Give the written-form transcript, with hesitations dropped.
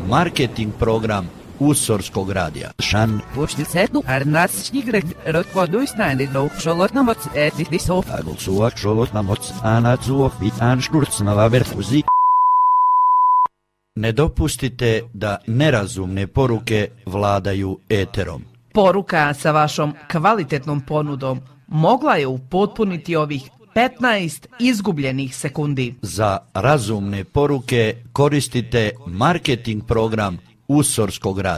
marketing program Usorskog radija. Shan Pustisetu Arnasnigret Rotvoduisnanidov Šolotnamoc Etisov Agulsuak Šolotnamoc Anacuov Vitanšturcnava Verfuzi. Ne dopustite da nerazumne poruke vladaju eterom. Poruka sa vašom kvalitetnom ponudom mogla je upotpuniti ovih 15 izgubljenih sekundi. Za razumne poruke koristite marketing program Usorskog radija.